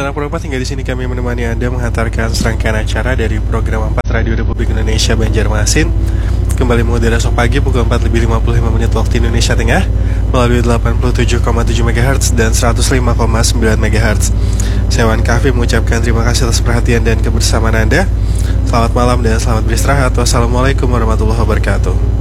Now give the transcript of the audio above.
dimanapun Anda, hingga di sini kami menemani Anda menghantarkan serangkaian acara dari program 4 Radio Republik Indonesia Banjarmasin. Kembali mengudara esok pagi pukul 4:55 waktu Indonesia Tengah melalui 87,7 MHz dan 105,9 MHz. Saya Wan Kafi mengucapkan terima kasih atas perhatian dan kebersamaan Anda. Selamat malam dan selamat beristirahat. Wassalamualaikum warahmatullahi wabarakatuh.